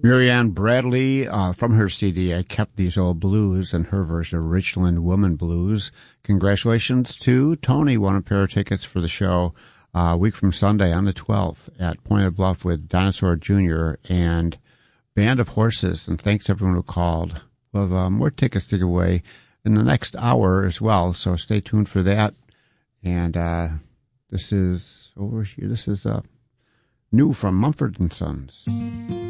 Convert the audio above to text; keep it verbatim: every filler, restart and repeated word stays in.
Marianne Bradley, uh, from her C D, I Kept These Old Blues, and her version of Richland Woman Blues. Congratulations to Tony, won a pair of tickets for the show uh, a week from Sunday on the twelfth at Point of Bluff with Dinosaur Junior and Band of Horses. And thanks everyone who called. We'll have uh, more tickets to give away in the next hour as well, so stay tuned for that. And uh, this is over here. This is uh, new from Mumford and Sons.